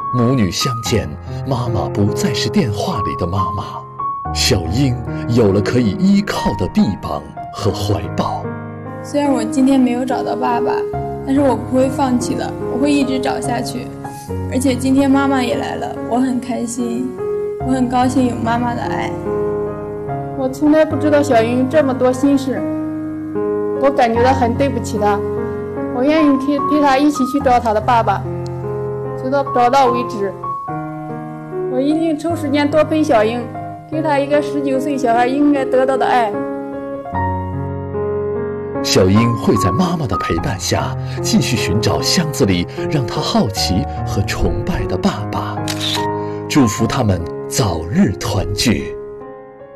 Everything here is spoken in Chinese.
母女相见，妈妈不再是电话里的妈妈，小英有了可以依靠的臂膀和怀抱。 虽然我今天没有找到爸爸，但是我不会放弃的，我会一直找下去。而且今天妈妈也来了，我很开心，我很高兴有妈妈的爱。 我从来不知道小英有这么多心事，我感觉到很对不起她。我愿意陪她一起去找她的爸爸，直到找到为止。我一定抽时间多陪小英，给她一个19岁小孩应该得到的爱。 小英会在妈妈的陪伴下继续寻找箱子里让她好奇和崇拜的爸爸，祝福他们早日团聚。